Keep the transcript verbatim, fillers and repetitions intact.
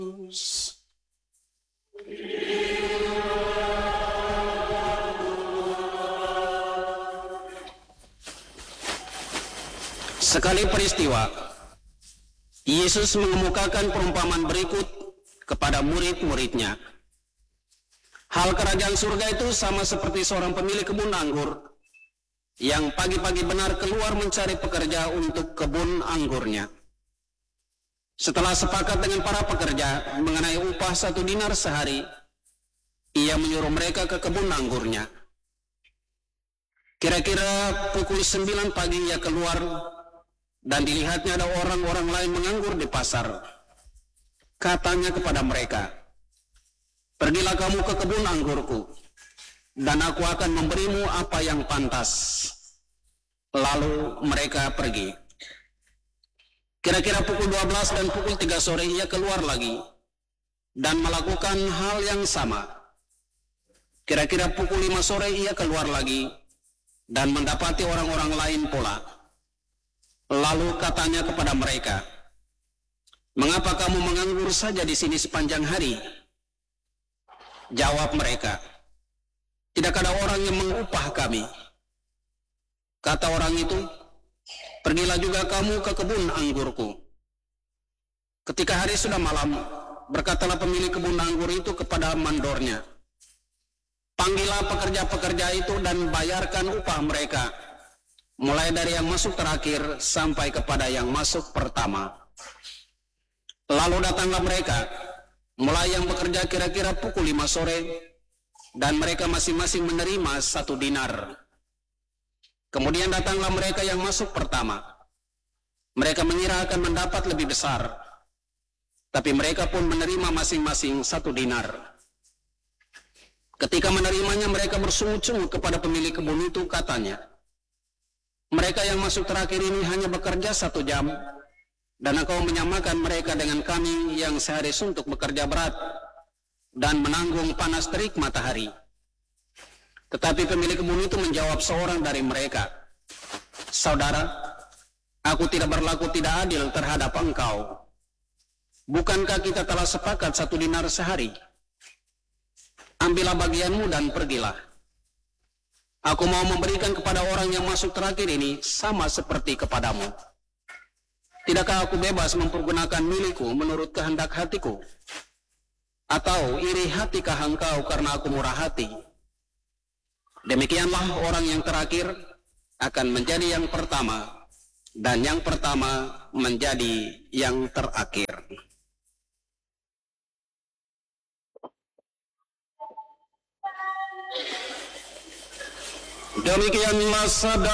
Sekali peristiwa, Yesus mengemukakan perumpamaan berikut kepada murid-muridnya. Hal kerajaan surga itu sama seperti seorang pemilik kebun anggur yang pagi-pagi benar keluar mencari pekerja untuk kebun anggurnya. Setelah sepakat dengan para pekerja mengenai upah satu dinar sehari, ia menyuruh mereka ke kebun anggurnya. Kira-kira pukul sembilan pagi ia keluar dan dilihatnya ada orang-orang lain menganggur di pasar. Katanya kepada mereka, "Pergilah kamu ke kebun anggurku, dan aku akan memberimu apa yang pantas." Lalu mereka pergi. Kira-kira pukul dua belas dan pukul tiga sore ia keluar lagi dan melakukan hal yang sama. Kira-kira pukul lima sore ia keluar lagi dan mendapati orang-orang lain pula. Lalu katanya kepada mereka, "Mengapa kamu menganggur saja di sini sepanjang hari?" Jawab mereka, "Tidak ada orang yang mengupah kami." Kata orang itu, "Pergilah juga kamu ke kebun anggurku." Ketika hari sudah malam, berkatalah pemilik kebun anggur itu kepada mandornya, "Panggillah pekerja-pekerja itu dan bayarkan upah mereka, mulai dari yang masuk terakhir sampai kepada yang masuk pertama." Lalu datanglah mereka, mulai yang bekerja kira-kira pukul lima sore, dan mereka masing-masing menerima satu dinar. Kemudian datanglah mereka yang masuk pertama. Mereka mengira akan mendapat lebih besar, tapi mereka pun menerima masing-masing satu dinar. Ketika menerimanya, mereka bersungut-sungut kepada pemilik kebun itu, katanya, "Mereka yang masuk terakhir ini hanya bekerja satu jam, dan engkau menyamakan mereka dengan kami yang sehari suntuk bekerja berat dan menanggung panas terik matahari." Tetapi pemilik kebun itu menjawab seorang dari mereka, "Saudara, aku tidak berlaku tidak adil terhadap engkau. Bukankah kita telah sepakat satu dinar sehari? Ambillah bagianmu dan pergilah. Aku mau memberikan kepada orang yang masuk terakhir ini sama seperti kepadamu. Tidakkah aku bebas mempergunakan milikku menurut kehendak hatiku? Atau iri hatikah engkau karena aku murah hati?" Demikianlah orang yang terakhir akan menjadi yang pertama, dan yang pertama menjadi yang terakhir. Demikianlah sabda